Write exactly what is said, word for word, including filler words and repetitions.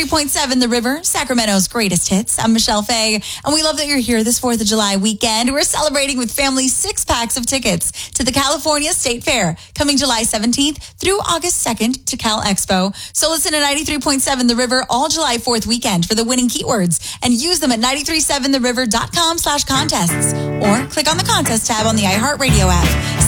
point seven The River, Sacramento's greatest hits. I'm Michelle Fay, and we love that you're here this fourth of July weekend. We're celebrating with family six packs of tickets to the California State Fair, coming July seventeenth through August second to Cal Expo. So listen to ninety-three point seven The River all July fourth weekend for the winning keywords, and use them at nine three seven the river dot com slash contests, or click on the contest tab on the iHeartRadio app.